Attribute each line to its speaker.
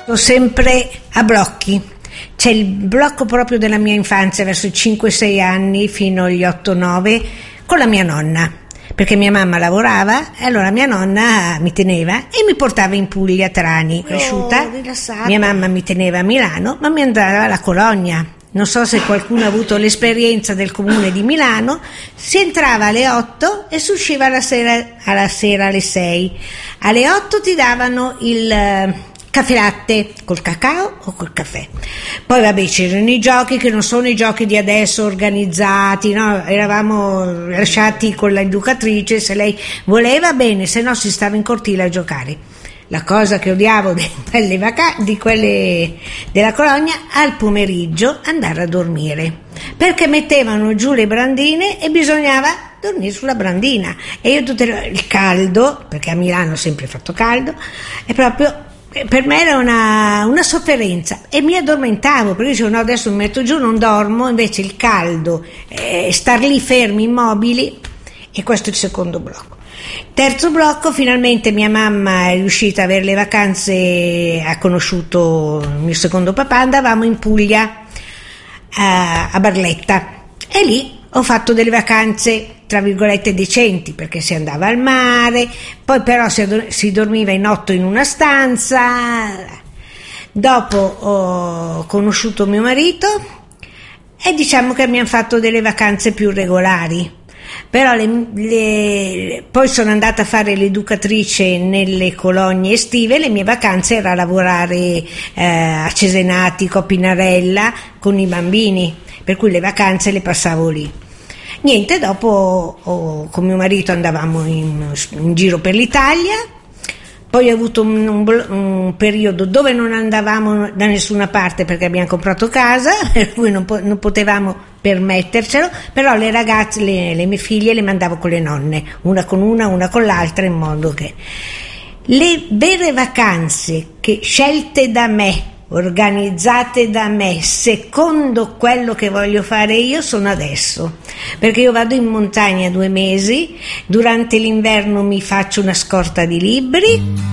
Speaker 1: Sempre a blocchi. C'è il blocco proprio della mia infanzia, verso i 5-6 anni fino agli 8-9, con la mia nonna, perché mia mamma lavorava e allora mia nonna mi teneva e mi portava in Puglia, Trani. Cresciuta, mia mamma mi teneva a Milano, ma mi andava alla Cologna. Non so se qualcuno ha avuto l'esperienza del comune di Milano. Si entrava alle 8 e si usciva alla sera alle 6. Alle 8 ti davano il caffè latte col cacao o col caffè. Poi vabbè, c'erano i giochi che non sono i giochi di adesso organizzati, no? Eravamo lasciati con l'educatrice, se lei voleva bene, se no si stava in cortile a giocare. La cosa che odiavo di quelle della Cologna, al pomeriggio andare a dormire, perché mettevano giù le brandine e bisognava dormire sulla brandina. E io il caldo, perché a Milano ho sempre fatto caldo, è proprio per me era una sofferenza e mi addormentavo, perché dicevo no, adesso mi metto giù, non dormo. Invece il caldo, star lì fermi, immobili. E questo è il secondo blocco. Terzo blocco, finalmente mia mamma è riuscita a avere le vacanze, ha conosciuto il mio secondo papà, andavamo in Puglia a Barletta e lì ho fatto delle vacanze tra virgolette decenti, perché si andava al mare, poi però si dormiva in 8 in una stanza. Dopo ho conosciuto mio marito e diciamo che abbiamo fatto delle vacanze più regolari. Però poi sono andata a fare l'educatrice nelle colonie estive. Le mie vacanze era lavorare a Cesenatico, a Pinarella con i bambini, per cui le vacanze le passavo lì. Niente, dopo con mio marito andavamo in giro per l'Italia. Poi ho avuto un periodo dove non andavamo da nessuna parte perché abbiamo comprato casa, per cui non potevamo permettercelo, però le ragazze, le mie figlie le mandavo con le nonne, una con l'altra, in modo che le vere vacanze scelte da me, organizzate da me, secondo quello che voglio fare io, sono adesso, perché io vado in montagna 2 mesi, durante l'inverno mi faccio una scorta di libri